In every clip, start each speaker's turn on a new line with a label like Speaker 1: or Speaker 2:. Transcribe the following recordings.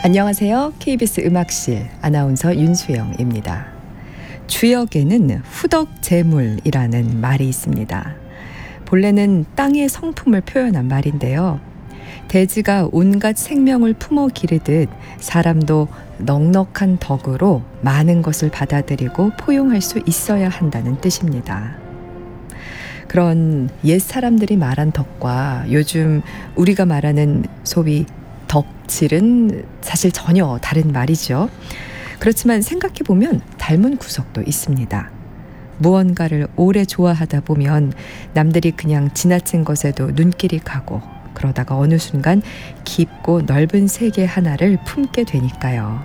Speaker 1: 안녕하세요. KBS 음악실 아나운서 윤수영입니다. 주역에는 후덕재물이라는 말이 있습니다. 본래는 땅의 성품을 표현한 말인데요. 대지가 온갖 생명을 품어 기르듯 사람도 넉넉한 덕으로 많은 것을 받아들이고 포용할 수 있어야 한다는 뜻입니다. 그런 옛 사람들이 말한 덕과 요즘 우리가 말하는 소위 덕질은 사실 전혀 다른 말이죠. 그렇지만 생각해보면 닮은 구석도 있습니다. 무언가를 오래 좋아하다 보면 남들이 그냥 지나친 것에도 눈길이 가고 그러다가 어느 순간 깊고 넓은 세계 하나를 품게 되니까요.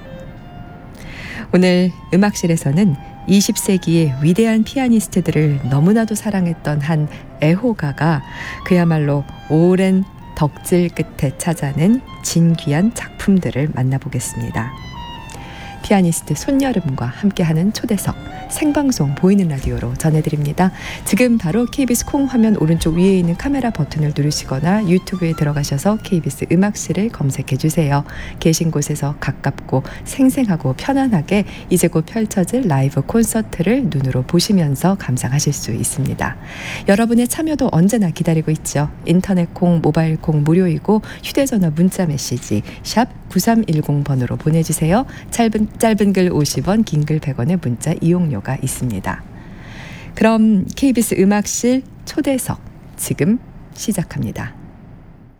Speaker 1: 오늘 음악실에서는 20세기의 위대한 피아니스트들을 너무나도 사랑했던 한 애호가가 그야말로 오랜 덕질 끝에 찾아낸 진귀한 작품들을 만나보겠습니다. 피아니스트 손여름과 함께하는 초대석 생방송 보이는 라디오로 전해드립니다. 지금 바로 KBS 콩 화면 오른쪽 위에 있는 카메라 버튼을 누르시거나 유튜브에 들어가셔서 KBS 음악실을 검색해 주세요. 계신 곳에서 가깝고 생생하고 편안하게 이제 곧 펼쳐질 라이브 콘서트를 눈으로 보시면서 감상하실 수 있습니다. 여러분의 참여도 언제나 기다리고 있죠. 인터넷 콩, 모바일 콩 무료이고 휴대전화 문자 메시지 샵 9310번으로 보내주세요. 짧은 글 50원, 긴 글 100원의 문자 이용료가 있습니다. 그럼 KBS 음악실 초대석 지금 시작합니다.